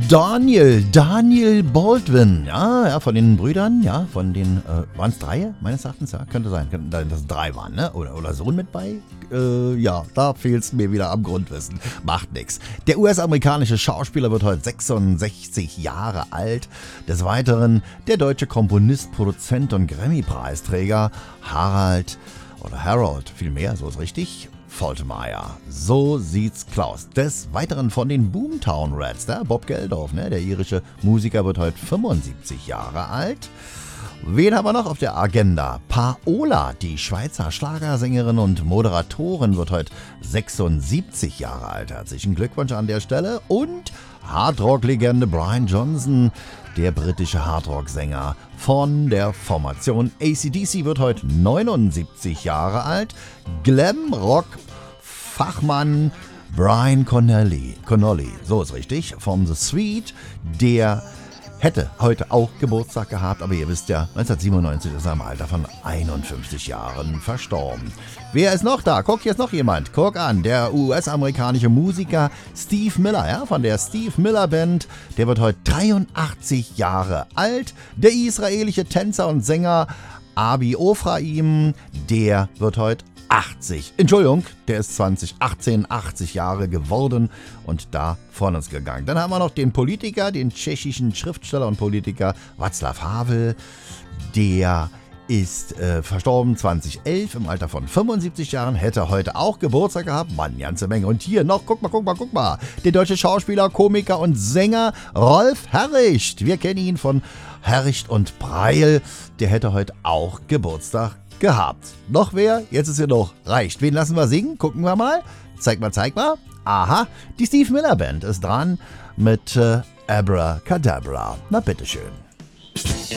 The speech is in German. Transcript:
Daniel Baldwin, ja, von den Brüdern, ja, von den, waren es 3, meines Erachtens, ja, könnte sein, dass es 3 waren, ne, oder Sohn mit bei, ja, da fehlt es mir wieder am Grundwissen, macht nix. Der US-amerikanische Schauspieler wird heute 66 Jahre alt, des Weiteren der deutsche Komponist, Produzent und Grammy-Preisträger Harold, vielmehr, so ist richtig, Faltermeyer. So sieht's Klaus. Des Weiteren von den Boomtown Rats, der Bob Geldof, ne? Der irische Musiker wird heute 75 Jahre alt. Wen haben wir noch auf der Agenda? Paola, die Schweizer Schlagersängerin und Moderatorin, wird heute 76 Jahre alt. Herzlichen Glückwunsch an der Stelle. Und Hardrock-Legende Brian Johnson, der britische Hardrock-Sänger von der Formation AC/DC, wird heute 79 Jahre alt. Glam-Rock-Fachmann Brian Connolly, so ist richtig, von The Sweet, der hätte heute auch Geburtstag gehabt, aber ihr wisst ja, 1997 ist er im Alter von 51 Jahren verstorben. Wer ist noch da? Guck, hier ist noch jemand. Guck an, der US-amerikanische Musiker Steve Miller, ja, von der Steve Miller Band, der wird heute 83 Jahre alt. Der israelische Tänzer und Sänger Abi Ofraim, der wird heute 80. Entschuldigung, der ist 2018 80 Jahre geworden und da von uns gegangen. Dann haben wir noch den Politiker, den tschechischen Schriftsteller und Politiker Václav Havel. Der ist verstorben 2011 im Alter von 75 Jahren, hätte heute auch Geburtstag gehabt. Mann, ganze Menge. Und hier noch, guck mal. Der deutsche Schauspieler, Komiker und Sänger Rolf Herricht. Wir kennen ihn von Herricht und Preil. Der hätte heute auch Geburtstag gehabt. Noch wer? Jetzt ist hier noch. Reicht. Wen lassen wir singen? Gucken wir mal. Zeig mal. Aha, die Steve Miller Band ist dran mit Abracadabra. Na bitteschön.